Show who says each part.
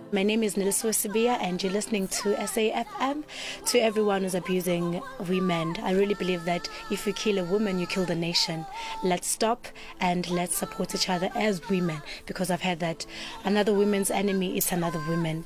Speaker 1: My name is Niliso Sibia and you're listening to SAFM. To everyone who's abusing women, I really believe that if you kill a woman, you kill the nation. Let's stop and let's support each other as women, because I've heard that another woman's enemy is another woman.